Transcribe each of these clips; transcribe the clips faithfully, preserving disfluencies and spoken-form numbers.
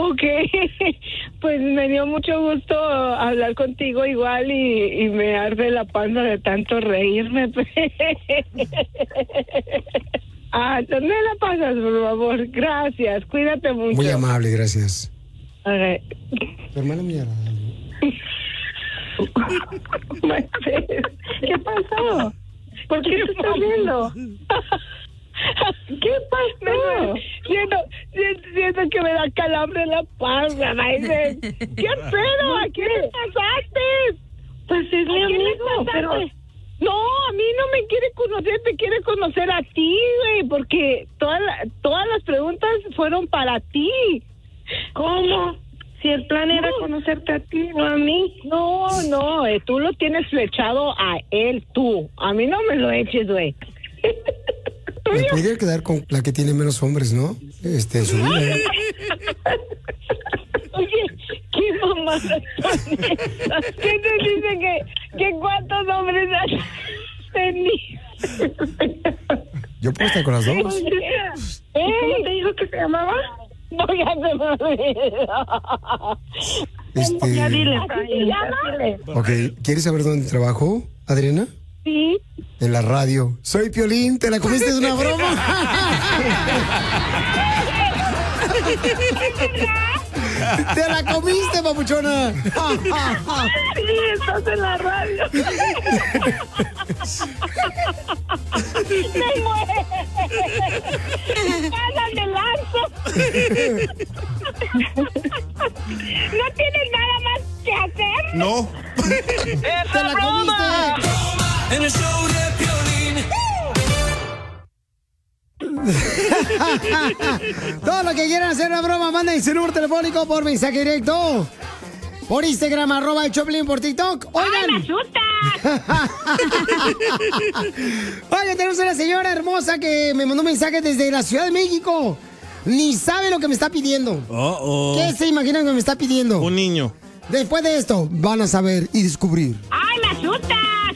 Ok, pues me dio mucho gusto hablar contigo igual y, y me arde la panza de tanto reírme. Ah, ¿dónde la pasas, por favor? Gracias, cuídate mucho. Muy amable, gracias. Okay. Tu hermana me llama. ¿Qué pasó? ¿Por qué te estás riendo? ¿Qué pasó? Siento, siento, siento que me da calambre en la panza, Maite. ¿Qué pedo? ¿A quién le pasaste? Pues es mi amigo, pero... No, a mí no me quiere conocer, te quiere conocer a ti, güey, porque todas todas las preguntas fueron para ti. ¿Cómo? Si el plan era no. conocerte a ti, no a mí. No, no, eh, tú lo tienes flechado a él, tú. A mí no me lo eches, güey. Me podría quedar con la que tiene menos hombres, ¿no? Este, en su vida. Oye, ¿qué mamadas son esas? ¿Qué te dice que, que cuántos hombres has tenido? Yo puedo estar con las dos. ¿Eh? ¿Cómo te dijo que se llamaba? No, ya se me olvidó. Este... Ya dile, dile. Ok, ¿quieres saber dónde trabajo, Adriana? Sí. En la radio. Soy Piolín, ¿te la comiste de una broma? ¡Te la comiste, papuchona! Sí, estás en la radio. ¡Me muero! ¡Pásame el lanzo! ¿No tienes nada más que hacer? No. ¡Te la comiste! En el show de Piolín. Todo lo que quieran hacer una broma, manden su número telefónico por mensaje directo. Por Instagram, arroba el Choplin, por TikTok. ¡Oigan! ¡Ay, me asustas! Oigan, tenemos una señora hermosa que me mandó un mensaje desde la Ciudad de México. Ni sabe lo que me está pidiendo. Oh, oh. ¿Qué se imaginan que me está pidiendo? Un niño. Después de esto, van a saber y descubrir. ¡Ay, me asustas!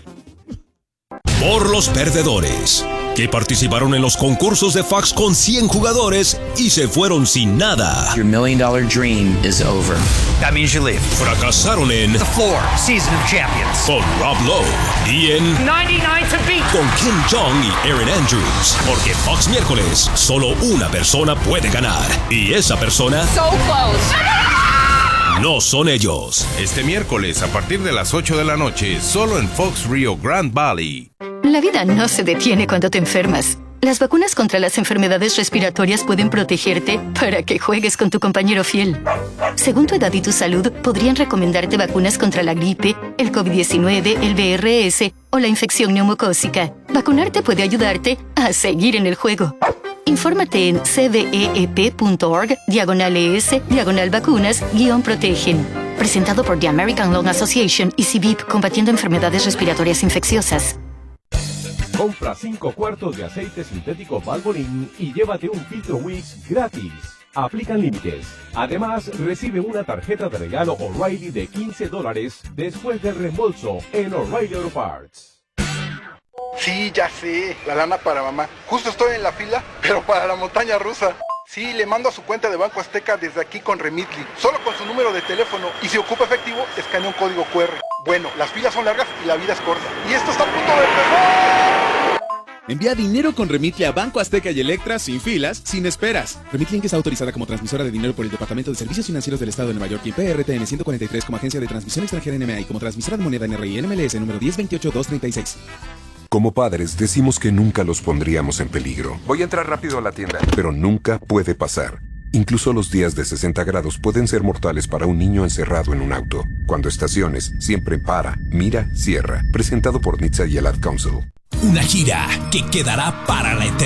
Por los perdedores, que participaron en los concursos de Fox con cien jugadores y se fueron sin nada. Your million dollar dream is over. That means you leave. Fracasaron en The Floor, Season of Champions. Con Rob Lowe y en ninety-nine to beat. Con Kim Jong y Erin Andrews. Porque Fox miércoles, solo una persona puede ganar. Y esa persona... So close. No son ellos. Este miércoles a partir de las ocho de la noche, solo en Fox Rio Grand Valley. La vida no se detiene cuando te enfermas. Las vacunas contra las enfermedades respiratorias pueden protegerte para que juegues con tu compañero fiel. Según tu edad y tu salud, podrían recomendarte vacunas contra la gripe, el COVID diecinueve, el V R S o la infección neumocócica. Vacunarte puede ayudarte a seguir en el juego. Infórmate en cveep.org, diagonal ES, diagonal vacunas, guión protegen. Presentado por The American Lung Association y C B I P, combatiendo enfermedades respiratorias infecciosas. Compra cinco cuartos de aceite sintético Valvoline y llévate un filtro Wix gratis. Aplican límites. Además, recibe una tarjeta de regalo O'Reilly de quince dólares después del reembolso en O'Reilly Auto Parts. Sí, ya sé, la lana para mamá. Justo estoy en la fila, pero para la montaña rusa. Sí, le mando a su cuenta de Banco Azteca desde aquí con Remitly, solo con su número de teléfono, y si ocupa efectivo, escanea un código cu erre. Bueno, las filas son largas y la vida es corta. ¡Y esto está a punto de empezar! Envía dinero con Remitly a Banco Azteca y Electra sin filas, sin esperas. Remitly Inc está autorizada como transmisora de dinero por el Departamento de Servicios Financieros del Estado de Nueva York y P R T N ciento cuarenta y tres como agencia de transmisión extranjera N M A y como transmisora de moneda N R I N M L S número diez veintiocho dos treinta y seis. Como padres, decimos que nunca los pondríamos en peligro. Voy a entrar rápido a la tienda. Pero nunca puede pasar. Incluso los días de sesenta grados pueden ser mortales para un niño encerrado en un auto. Cuando estaciones, siempre para, mira, cierra. Presentado por N H T S A y el Ad Council. Una gira que quedará para la eternidad.